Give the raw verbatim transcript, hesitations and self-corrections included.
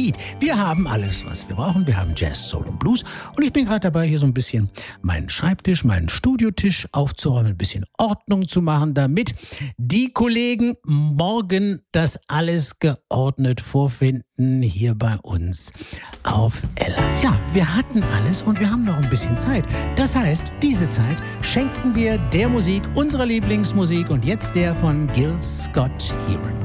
Beat. Wir haben alles, was wir brauchen. Wir haben Jazz, Soul und Blues. Und ich bin gerade dabei, hier so ein bisschen meinen Schreibtisch, meinen Studiotisch aufzuräumen, ein bisschen Ordnung zu machen, damit die Kollegen morgen das alles geordnet vorfinden hier bei uns auf Ella. Ja, wir hatten alles und wir haben noch ein bisschen Zeit. Das heißt, diese Zeit schenken wir der Musik, unserer Lieblingsmusik und jetzt der von Gil Scott-Heron.